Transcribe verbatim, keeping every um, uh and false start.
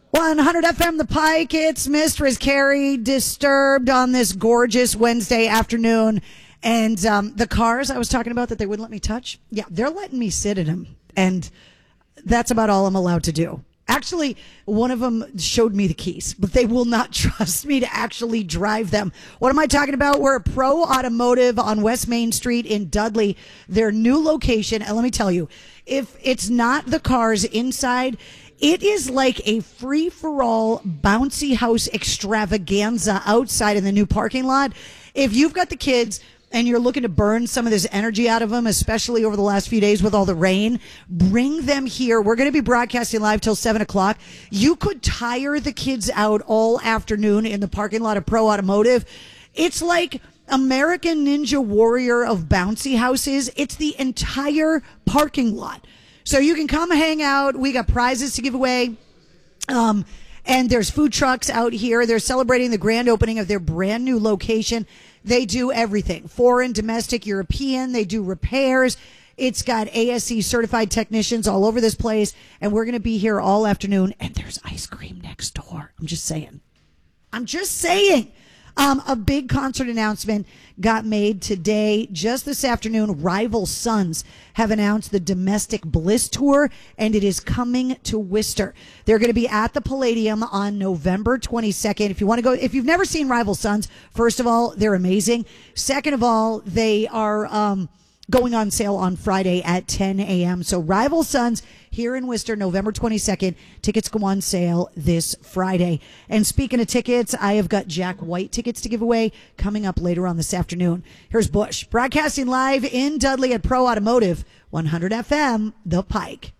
one hundred F M The Pike, it's Mistress Carrie, Disturbed on this gorgeous Wednesday afternoon. And um, the cars I was talking about that they wouldn't let me touch, yeah, they're letting me sit in them. And that's about all I'm allowed to do. Actually, one of them showed me the keys, but they will not trust me to actually drive them. What am I talking about? We're at Pro Automotive on West Main Street in Dudley, their new location. And let me tell you, if it's not the cars inside, it is like a free-for-all bouncy house extravaganza outside in the new parking lot. If you've got the kids and you're looking to burn some of this energy out of them, especially over the last few days with all the rain, bring them here. We're going to be broadcasting live till seven o'clock. You could tire the kids out all afternoon in the parking lot of Pro Automotive. It's like American Ninja Warrior of bouncy houses. It's the entire parking lot. So you can come hang out. We got prizes to give away. Um, and there's food trucks out here. They're celebrating the grand opening of their brand new location. They do everything. Foreign, domestic, European. They do repairs. It's got A S E certified technicians all over this place. And we're going to be here all afternoon. And there's ice cream next door. I'm just saying. I'm just saying. Um, a big concert announcement got made today. Just this afternoon, Rival Sons have announced the Domestic Bliss Tour, and it is coming to Worcester. They're going to be at the Palladium on November twenty-second. If you want to go, if you've never seen Rival Sons, first of all, they're amazing. Second of all, they are um, going on sale on Friday at ten a.m. So Rival Sons here in Worcester, November twenty-second. Tickets go on sale this Friday. And speaking of tickets, I have got Jack White tickets to give away coming up later on this afternoon. Here's Bush, broadcasting live in Dudley at Pro Automotive, one hundred F M, The Pike.